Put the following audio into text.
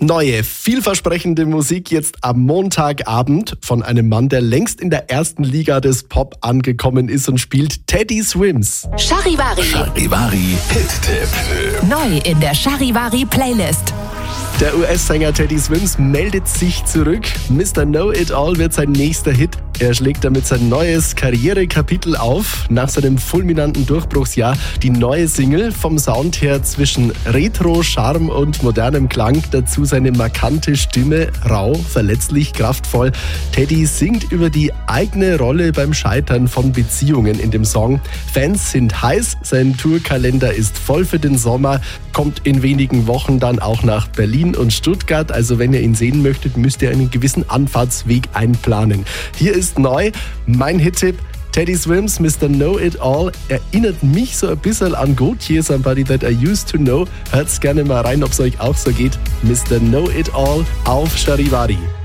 Neue, vielversprechende Musik jetzt am Montagabend von einem Mann, der längst in der ersten Liga des Pop angekommen ist und spielt, Teddy Swims. Charivari. Charivari Hit-Tipp. Neu in der Charivari Playlist. Der US-Sänger Teddy Swims meldet sich zurück. Mr. Know-It-All wird sein nächster Hit. Er schlägt damit sein neues Karrierekapitel auf. Nach seinem fulminanten Durchbruchsjahr die neue Single, vom Sound her zwischen Retro, Charme und modernem Klang. Dazu seine markante Stimme, rau, verletzlich, kraftvoll. Teddy singt über die eigene Rolle beim Scheitern von Beziehungen in dem Song. Fans sind heiß, sein Tourkalender ist voll für den Sommer, kommt in wenigen Wochen dann auch nach Berlin und Stuttgart. Also wenn ihr ihn sehen möchtet, müsst ihr einen gewissen Anfahrtsweg einplanen. Hier ist neu mein Hit-Tipp. Teddy Swims, Mr. Know-It-All, erinnert mich so ein bisschen an Gotye, Somebody That I Used to Know. Hört's gerne mal rein, ob es euch auch so geht. Mr. Know-It-All auf Charivari.